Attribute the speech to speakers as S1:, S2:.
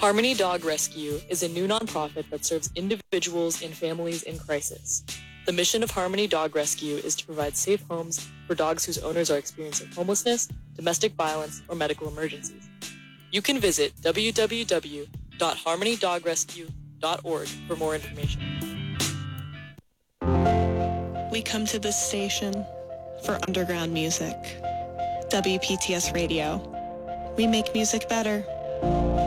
S1: Harmony Dog Rescue is a new nonprofit that serves individuals and families in crisis. The mission of Harmony Dog Rescue is to provide safe homes for dogs whose owners are experiencing homelessness, domestic violence, or medical emergencies. You can visit www.harmonydogrescue.org for more information.
S2: We come to this station for underground music. WPTS Radio. We make music better.